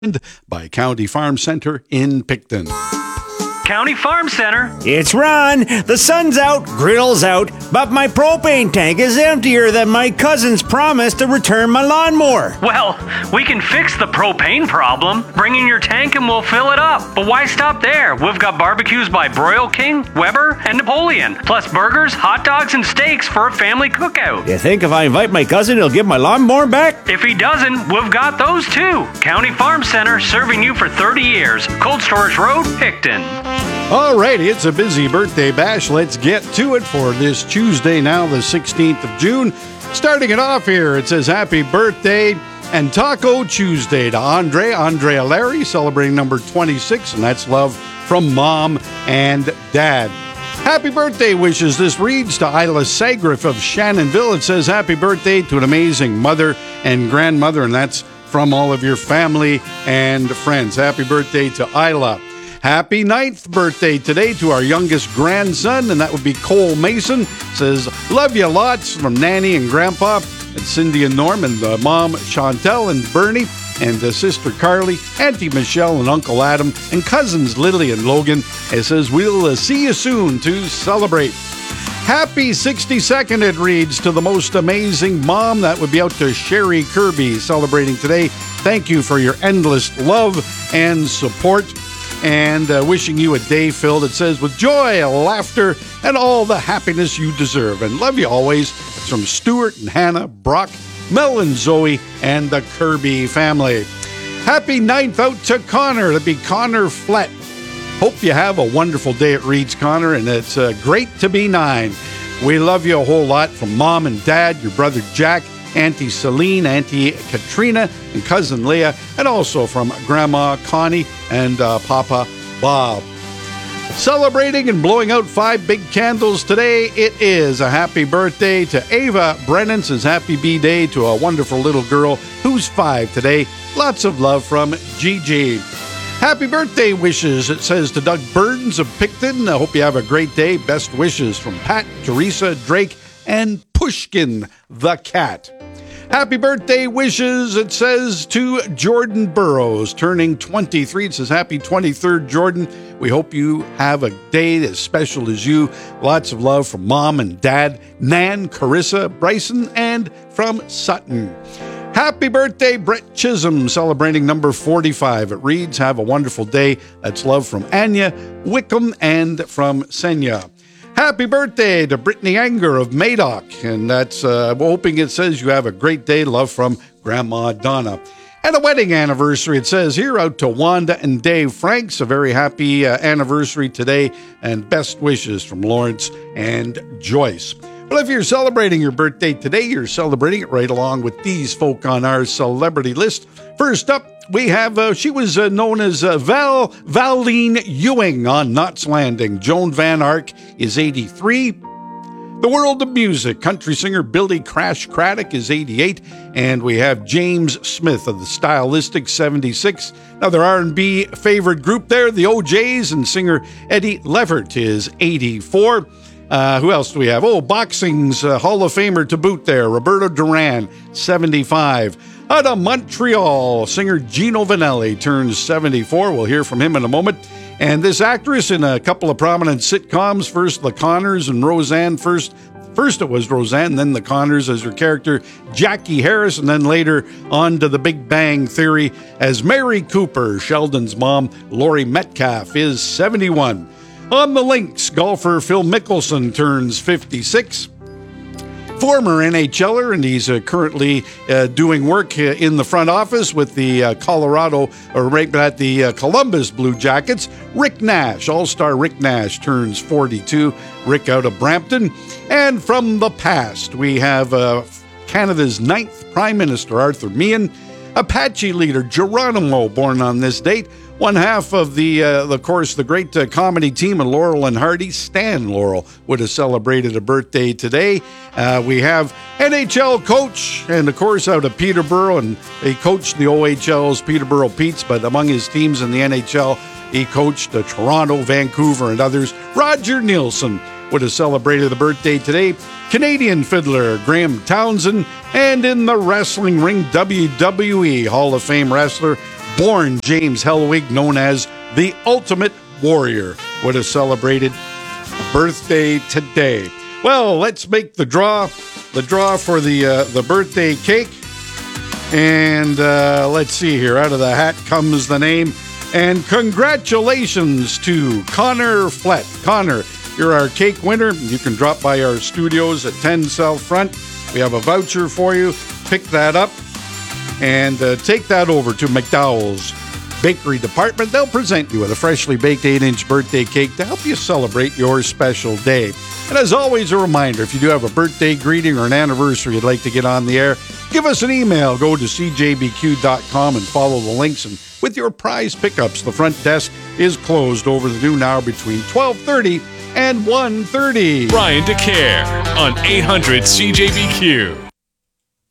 by County Farm Center in Picton. County Farm Center. It's Ron. The sun's out, grill's out, but my propane tank is emptier than my cousin's promise to return my lawnmower. Well, we can fix the propane problem. Bring in your tank and we'll fill it up. But why stop there? We've got barbecues by Broil King, Weber, and Napoleon. Plus burgers, hot dogs, and steaks for a family cookout. You think if I invite my cousin, he'll give my lawnmower back? If he doesn't, we've got those too. County Farm Center, serving you for 30 years. Cold Storage Road, Picton. All righty, it's a busy birthday bash. Let's get to it for this Tuesday, now the 16th of June. Starting it off here, it says happy birthday and Taco Tuesday to Andrea Larry, celebrating number 26, and that's love from Mom and Dad. Happy birthday wishes. This reads to Isla Sagriff of Shannonville. It says happy birthday to an amazing mother and grandmother, and that's from all of your family and friends. Happy birthday to Isla. Happy 9th birthday today to our youngest grandson, and that would be Cole Mason. Says, love you lots from Nanny and Grandpa, and Cindy and Norm, and Mom Chantel and Bernie, and sister Carly, Auntie Michelle and Uncle Adam, and cousins Lily and Logan. It says, we'll see you soon to celebrate. Happy 62nd, it reads, to the most amazing mom. That would be out to Sherry Kirby, celebrating today. Thank you for your endless love and support. And wishing you a day filled, it says, with joy, laughter, and all the happiness you deserve. And love you always. It's from Stuart and Hannah, Brock, Mel and Zoe, and the Kirby family. Happy 9th out to Connor. That'd be Connor Flett. Hope you have a wonderful day, it reads, Connor, and it's great to be 9. We love you a whole lot from Mom and Dad, your brother Jack, Auntie Celine, Auntie Katrina, and Cousin Leah, and also from Grandma Connie and Papa Bob. Celebrating and blowing out 5 big candles today, it is a happy birthday to Ava Brennan. Says happy B-Day to a wonderful little girl who's 5 today. Lots of love from Gigi. Happy birthday wishes, it says to Doug Burns of Picton. I hope you have a great day. Best wishes from Pat, Teresa, Drake, and Pushkin the cat. Happy birthday wishes, it says, to Jordan Burrows, turning 23. It says, happy 23rd, Jordan. We hope you have a day as special as you. Lots of love from Mom and Dad, Nan, Carissa, Bryson, and from Sutton. Happy birthday, Brett Chisholm, celebrating number 45. It reads, have a wonderful day. That's love from Anya, Wickham, and from Senya. Happy birthday to Brittany Anger of Madoc, and that's hoping it says you have a great day. Love from Grandma Donna. And a wedding anniversary, it says here, out to Wanda and Dave Franks. A very happy anniversary today, and best wishes from Lawrence and Joyce. Well, if you're celebrating your birthday today, you're celebrating it right along with these folk on our celebrity list. First up, we have, she was known as Valine Ewing on Knots Landing. Joan Van Ark is 83. The world of music, country singer Billy Crash Craddock is 88. And we have James Smith of the Stylistics, 76. Another R&B favorite group there, the OJs, and singer Eddie Levert is 84. Who else do we have? Oh, boxing's Hall of Famer to boot there, Roberto Duran, 75. Out of Montreal, singer Gino Vanelli turns 74. We'll hear from him in a moment. And this actress in a couple of prominent sitcoms, first The Connors and Roseanne. First it was Roseanne, then The Connors as her character, Jackie Harris, and then later on to The Big Bang Theory as Mary Cooper. Sheldon's mom, Laurie Metcalf, is 71. On the links, golfer Phil Mickelson turns 56. Former NHLer, and he's currently doing work in the front office with the Columbus Blue Jackets. Rick Nash, All-Star Rick Nash, turns 42. Rick out of Brampton. And from the past, we have Canada's 9th Prime Minister, Arthur Meehan. Apache leader Geronimo, born on this date. One half of of course, the great comedy team of Laurel and Hardy, Stan Laurel, would have celebrated a birthday today. We have NHL coach, and of course, out of Peterborough, and he coached the OHL's Peterborough Petes, but among his teams in the NHL, he coached Toronto, Vancouver, and others. Roger Nielsen, would have celebrated a birthday today. Canadian fiddler Graham Townsend, and in the wrestling ring, WWE Hall of Fame wrestler born James Hellwig, known as the Ultimate Warrior, would have celebrated a birthday today. Well, let's make the draw for the birthday cake. And let's see here. Out of the hat comes the name. And congratulations to Connor Flett. Connor, you're our cake winner. You can drop by our studios at 10 South Front. We have a voucher for you. Pick that up and take that over to McDowell's Bakery Department. They'll present you with a freshly baked 8-inch birthday cake to help you celebrate your special day. And as always, a reminder, if you do have a birthday greeting or an anniversary you'd like to get on the air, give us an email. Go to cjbq.com and follow the links. And with your prize pickups, the front desk is closed over the noon hour between 12:30 and 1:30. Brian DeCare on 800 CJBQ.